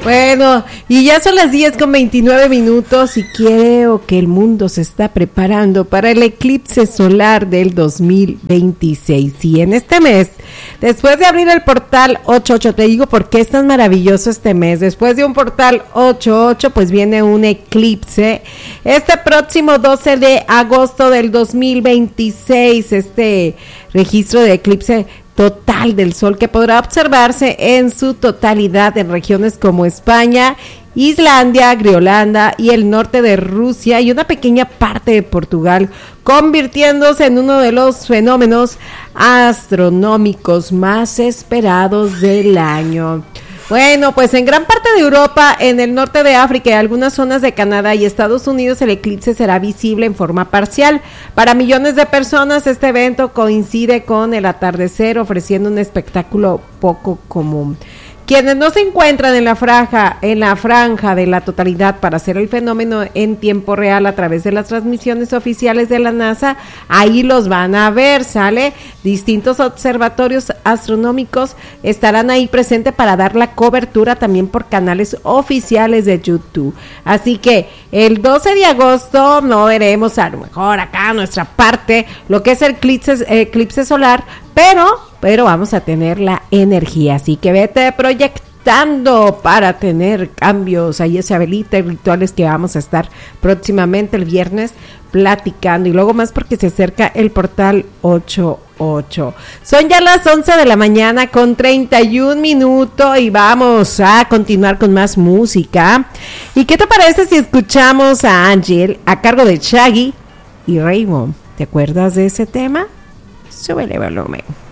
Bueno, y ya son las 10:29 y creo que el mundo se está preparando para el eclipse solar del 2026. Y en este mes, después de abrir el portal 88, te digo por qué es tan maravilloso este mes. Después de un portal 88, pues viene un eclipse. Este próximo 12 de agosto del 2026, este registro de eclipse total del Sol que podrá observarse en su totalidad en regiones como España, Islandia, Groenlandia y el norte de Rusia y una pequeña parte de Portugal, convirtiéndose en uno de los fenómenos astronómicos más esperados del año. Bueno, pues en gran parte de Europa, en el norte de África y algunas zonas de Canadá y Estados Unidos, el eclipse será visible en forma parcial. Para millones de personas, este evento coincide con el atardecer, ofreciendo un espectáculo poco común. Quienes no se encuentran en la franja de la totalidad para hacer el fenómeno en tiempo real a través de las transmisiones oficiales de la NASA, ahí los van a ver, ¿sale? Distintos observatorios astronómicos estarán ahí presentes para dar la cobertura también por canales oficiales de YouTube. Así que el 12 de agosto no veremos a lo mejor acá nuestra parte lo que es el eclipse solar, pero vamos a tener la energía, así que vete proyectando para tener cambios, ahí esa velita y rituales que vamos a estar próximamente el viernes platicando, y luego más porque se acerca el portal 88. Son ya las 11 de la mañana con 31 minutos y vamos a continuar con más música. ¿Y qué te parece si escuchamos a Ángel a cargo de Shaggy y Raymond? ¿Te acuerdas de ese tema? Súbele volumen.